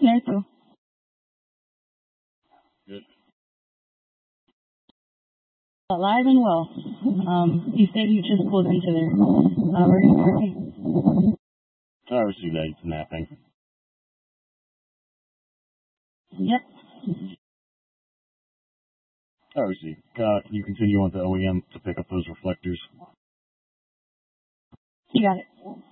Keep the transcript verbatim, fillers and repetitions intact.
there too. Good. Alive and well. Um, he said he just pulled into there. Uh, where he's working. I received that. It's napping. Yep. I received. Uh, can you continue on to O E M to pick up those reflectors? You got it.